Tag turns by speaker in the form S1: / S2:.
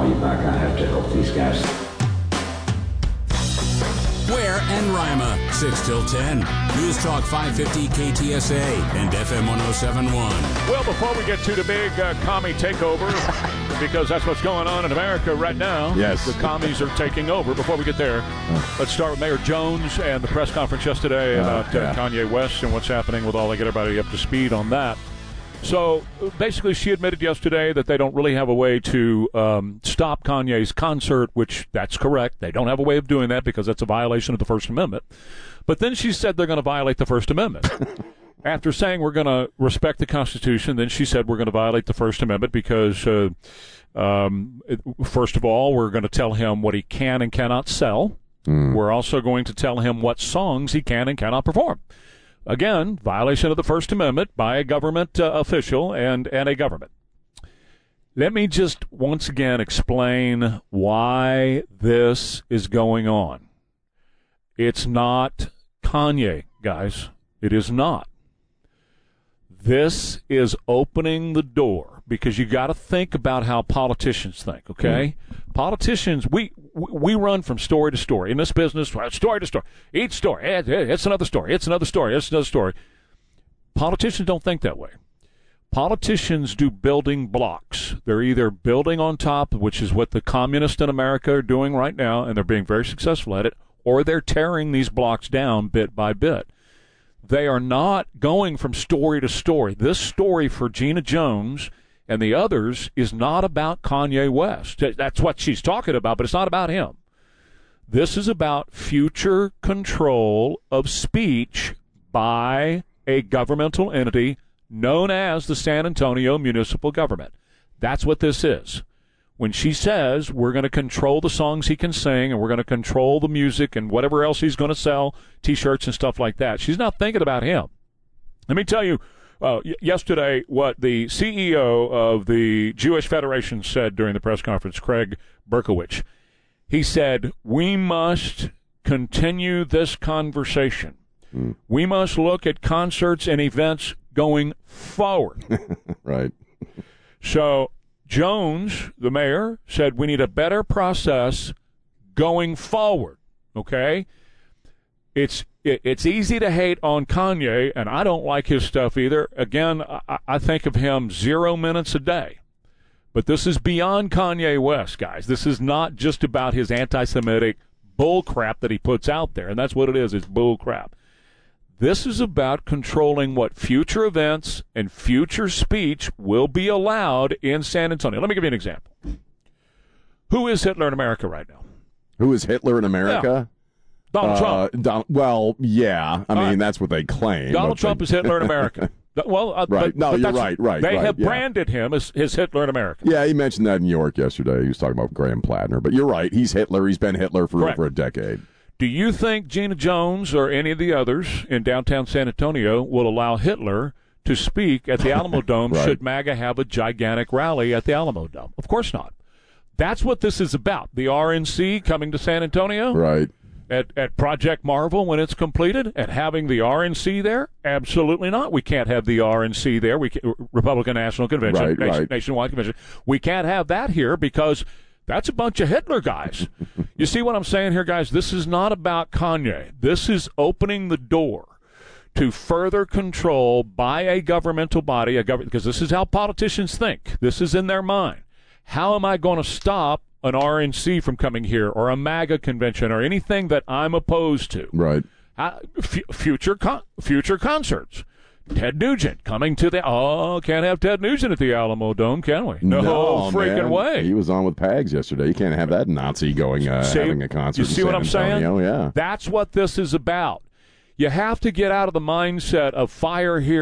S1: be back. I have to help these guys.
S2: Ware and Rima, 6 till 10. News Talk 550 KTSA and FM 1071.
S3: Well, before we get to the big commie takeover, because that's what's going on in America right now.
S4: Yes.
S3: The commies are taking over. Before we get there, let's start with Mayor Jones and the press conference yesterday about Kanye West and what's happening with all. Get everybody up to speed on that. So basically, she admitted yesterday that they don't really have a way to stop Kanye's concert, which that's correct. They don't have a way of doing that because that's a violation of the First Amendment. But then she said they're going to violate the First Amendment. After saying we're going to respect the Constitution, then she said we're going to violate the First Amendment because, first of all, we're going to tell him what he can and cannot sell. We're also going to tell him what songs he can and cannot perform. Again, violation of the First Amendment by a government official and a government. Let me just once again explain why this is going on. It's not Kanye, guys. It is not. This is opening the door because you got to think about how politicians think, okay? Politicians, we run from story to story. In this business, story to story. Each story, it's another story. It's another story. It's another story. Politicians don't think that way. Politicians do building blocks. They're either building on top, which is what the communists in America are doing right now, and they're being very successful at it, or they're tearing these blocks down bit by bit. They are not going from story to story. This story for Gina Jones and the others is not about Kanye West. That's what she's talking about, but it's not about him. This is about future control of speech by a governmental entity known as the San Antonio Municipal Government. That's what this is. When she says we're going to control the songs he can sing and we're going to control the music and whatever else he's going to sell, T-shirts and stuff like that, she's not thinking about him. Let me tell you, yesterday, what the CEO of the Jewish Federation said during the press conference, Craig Berkowitz. He said, we must continue this conversation. We must look at concerts and events going forward.
S4: Right.
S3: So Jones, the mayor, said we need a better process going forward, okay? It's easy to hate on Kanye, and I don't like his stuff either. Again, I think of him 0 minutes a day. But this is beyond Kanye West, guys. This is not just about his anti-Semitic bull crap that he puts out there, and that's what it is. It's bull crap. This is about controlling what future events and future speech will be allowed in San Antonio. Let me give you an example. Who is Hitler in America right now?
S4: Who is Hitler in America?
S3: Yeah. Donald Trump.
S4: Well, yeah. I mean, that's what they claim.
S3: Donald Trump is Hitler in America. Well,
S4: right. You're right.
S3: They have branded him as Hitler in America.
S4: Yeah, he mentioned that in New York yesterday. He was talking about Graham Plattner. But you're right. He's Hitler. He's been Hitler for over a decade.
S3: Do you think Gina Jones or any of the others in downtown San Antonio will allow Hitler to speak at the Alamo Dome should MAGA have a gigantic rally at the Alamo Dome? Of course not. That's what this is about. The RNC coming to San Antonio.
S4: Right.
S3: At Project Marvel when it's completed and having the RNC there? Absolutely not. We can't have the RNC there. Republican National Convention, Nationwide Convention. We can't have that here because that's a bunch of Hitler guys. You see what I'm saying here, guys? This is not about Kanye. This is opening the door to further control by a governmental body, because this is how politicians think. This is in their mind. How am I going to stop an RNC from coming here or a MAGA convention or anything that I'm opposed to?
S4: Right.
S3: Future concerts. Ted Nugent coming to can't have Ted Nugent at the Alamo Dome, can we? No freaking way.
S4: He was on with Pags yesterday. You can't have that Nazi going, having a concert in San Antonio. You see what I'm saying? Yeah.
S3: That's what this is about. You have to get out of the mindset of fire here